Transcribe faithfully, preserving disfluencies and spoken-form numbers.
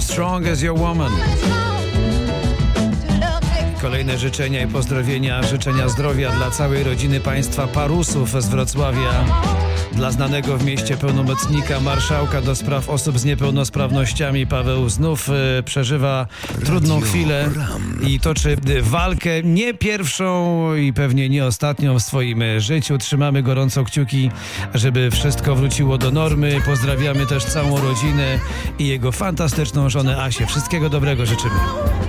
How strong is your woman? Kolejne życzenia i pozdrowienia, życzenia zdrowia dla całej rodziny państwa Parusów z Wrocławia, dla znanego w mieście pełnomocnika marszałka do spraw osób z niepełnosprawnościami. Paweł znów y, przeżywa trudną chwilę i toczy y, walkę nie pierwszą i pewnie nie ostatnią w swoim y, życiu. Trzymamy gorąco kciuki, żeby wszystko wróciło do normy. Pozdrawiamy też całą rodzinę i jego fantastyczną żonę Asię. Wszystkiego dobrego życzymy.